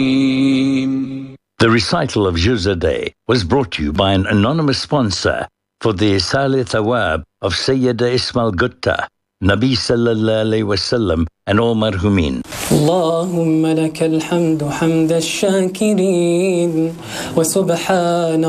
The recital of Juz Day was brought to you by an anonymous sponsor for the Isali Thawab of Sayyida Ismail Gutta, Nabi Sallallahu Alaihi Wasallam, and all marhumin. اللهم لك الحمد حمد الشاكرين وسبحان